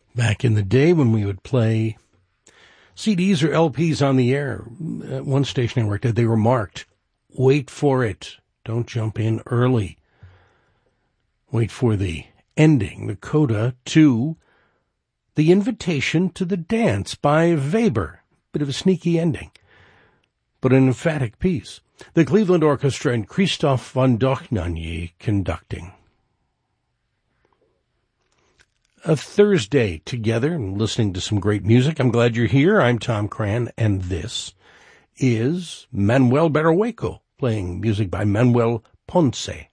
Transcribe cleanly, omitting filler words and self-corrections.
Back in the day when we would play CDs or LPs on the air, at one station I worked at, they were marked, wait for it, don't jump in early. Wait for the ending, the coda to The Invitation to the Dance by Weber. Bit of a sneaky ending, but an emphatic piece. The Cleveland Orchestra and Christoph von Dohnanyi conducting. A Thursday together and listening to some great music. I'm glad you're here. I'm Tom Cran, and this is Manuel Barahueco playing music by Manuel Ponce.